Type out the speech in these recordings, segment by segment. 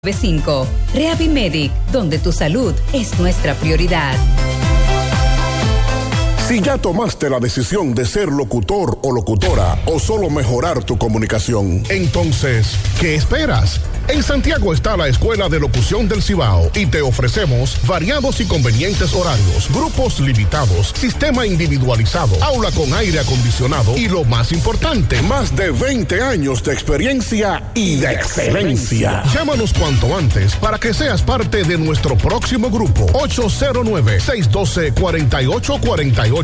5. Reavimedic, donde tu salud es nuestra prioridad. Si ya tomaste la decisión de ser locutor o locutora o solo mejorar tu comunicación, entonces, ¿qué esperas? En Santiago está la Escuela de Locución del Cibao y te ofrecemos variados y convenientes horarios, grupos limitados, sistema individualizado, aula con aire acondicionado y lo más importante, más de 20 años de experiencia y de excelencia. Llámanos cuanto antes para que seas parte de nuestro próximo grupo. 809-612-4848.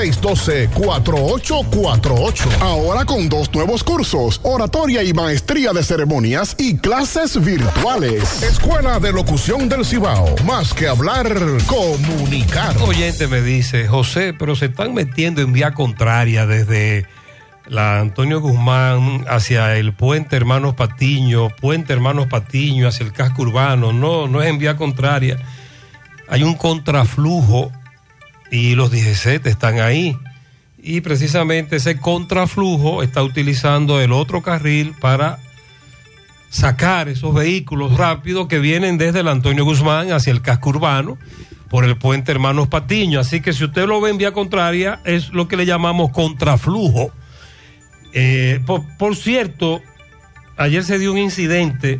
612-4848. Ahora con 2 nuevos cursos, oratoria y maestría de ceremonias y clases virtuales. Escuela de Locución del Cibao. Más que hablar, comunicar. Un oyente me dice, José, pero se están metiendo en vía contraria desde la Antonio Guzmán hacia el puente Hermanos Patiño hacia el casco urbano. No es en vía contraria. Hay un contraflujo y los DGCET están ahí. Y precisamente ese contraflujo está utilizando el otro carril para sacar esos vehículos rápidos que vienen desde el Antonio Guzmán hacia el casco urbano por el puente Hermanos Patiño. Así que si usted lo ve en vía contraria, es lo que le llamamos contraflujo. Por cierto, ayer se dio un incidente,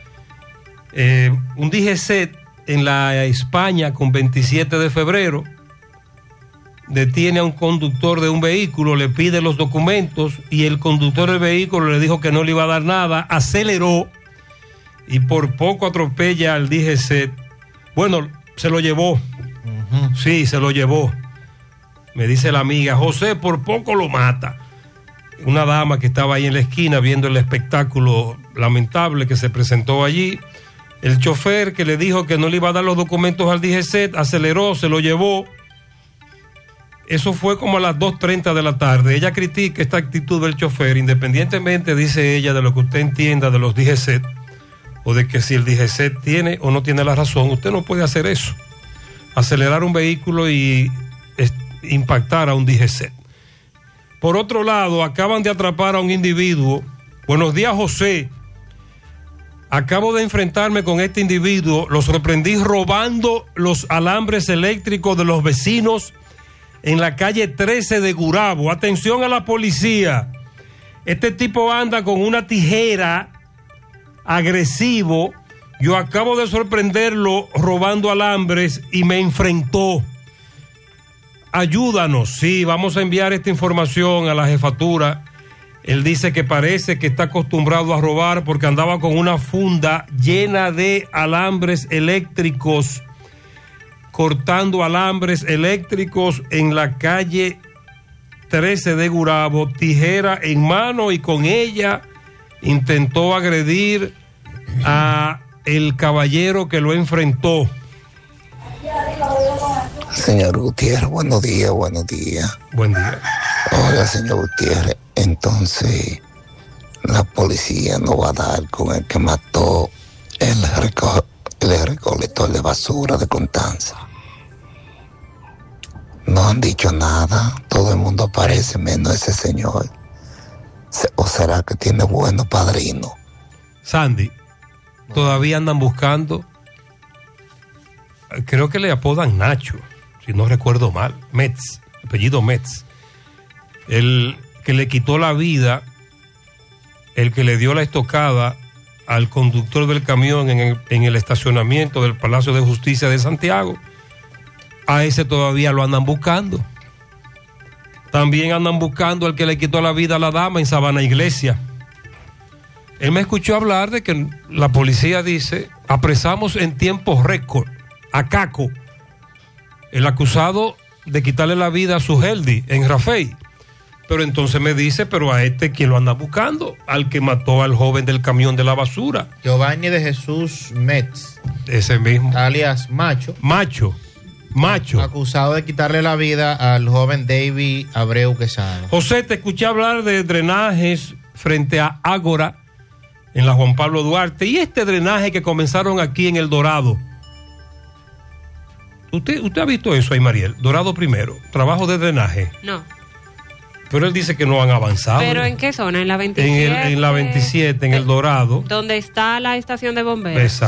un DGCET en la España con 27 de febrero, detiene a un conductor de un vehículo, le pide los documentos y el conductor del vehículo le dijo que no le iba a dar nada, aceleró y por poco atropella al DGCET. Bueno, se lo llevó. Sí, se lo llevó. Me dice la amiga, José, por poco lo mata. Una dama que estaba ahí en la esquina viendo el espectáculo lamentable que se presentó allí. El chofer que le dijo que no le iba a dar los documentos al DGCET, aceleró, se lo llevó. Eso fue como a las 2:30 de la tarde. Ella critica esta actitud del chofer, independientemente, dice ella, de lo que usted entienda de los DGCET, o de que si el DGCET tiene o no tiene la razón, usted no puede hacer eso. Acelerar un vehículo y impactar a un DGCET. Por otro lado, acaban de atrapar a un individuo. Buenos días, José. Acabo de enfrentarme con este individuo. Lo sorprendí robando los alambres eléctricos de los vecinos en la calle 13 de Gurabo. Atención a la policía. Este tipo anda con una tijera, agresivo. Yo acabo de sorprenderlo robando alambres y me enfrentó. Ayúdanos. Sí, vamos a enviar esta información a la jefatura. Él dice que parece que está acostumbrado a robar porque andaba con una funda llena de alambres eléctricos, cortando alambres eléctricos en la calle 13 de Gurabo, tijera en mano, y con ella intentó agredir a el caballero que lo enfrentó. Señor Gutiérrez, buenos días. Buen día. Hola, señor Gutiérrez. Entonces, la policía no va a dar con el que mató el recolector de basura de Constanza. No han dicho nada, todo el mundo aparece menos ese señor. ¿O será que tiene buenos padrinos? Sandy, todavía andan buscando, creo que le apodan Nacho, si no recuerdo mal, Metz, apellido Metz, el que le quitó la vida, el que le dio la estocada al conductor del camión en el estacionamiento del Palacio de Justicia de Santiago. A ese todavía lo andan buscando. También andan buscando al que le quitó la vida a la dama en Sabana Iglesia. Él me escuchó hablar de que la policía dice, apresamos en tiempo récord a Caco, el acusado de quitarle la vida a Sugeldi en Rafey. Pero entonces me dice, pero a este, ¿quién lo anda buscando? Al que mató al joven del camión de la basura. Giovanni de Jesús Metz. Ese mismo. Alias Macho. Acusado de quitarle la vida al joven David Abreu Quesada. José, te escuché hablar de drenajes frente a Ágora, en la Juan Pablo Duarte, y este drenaje que comenzaron aquí en El Dorado. ¿Usted ha visto eso ahí, Mariel? Dorado primero, trabajo de drenaje. No. Pero él dice que no han avanzado. ¿Pero en qué zona? ¿En la 27? En la 27, en El Dorado. Donde está la estación de bomberos. Exacto.